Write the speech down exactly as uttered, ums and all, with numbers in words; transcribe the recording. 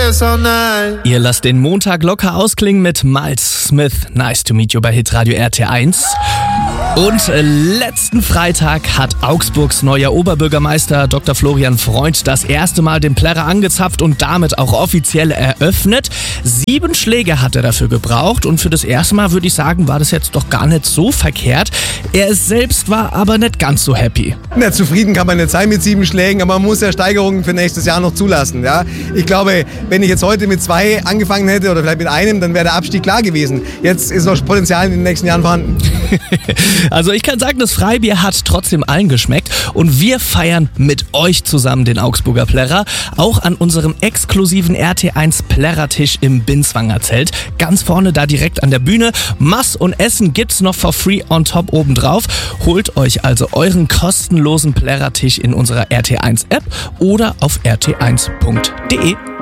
feels so nice. Ihr lasst den Montag locker ausklingen mit Miles Smith. Nice to meet you bei Hitradio R T eins. Und äh, letzten Freitag hat Augsburgs neuer Oberbürgermeister Doktor Florian Freund das erste Mal den Plärrer angezapft und damit auch offiziell eröffnet. Sieben Schläge hat er dafür gebraucht und für das erste Mal würde ich sagen, war das jetzt doch gar nicht so verkehrt. Er selbst war aber nicht ganz so happy. Na, zufrieden kann man nicht sein mit sieben Schlägen, aber man muss ja Steigerungen für nächstes Jahr noch zulassen. Ja? Ich glaube, wenn ich jetzt heute mit zwei angefangen hätte oder vielleicht mit einem, dann wäre der Abstieg klar gewesen. Jetzt ist noch Potenzial in den nächsten Jahren vorhanden. Also ich kann sagen, das Freibier hat trotzdem allen geschmeckt und wir feiern mit euch zusammen den Augsburger Plärrer, auch an unserem exklusiven R T eins Plärrertisch im Binswanger Zelt. Ganz vorne da direkt an der Bühne. Mass und Essen gibt's noch for free on top obendrauf. Holt euch also euren kostenlosen Plärrertisch in unserer R T eins App oder auf r t eins punkt d e.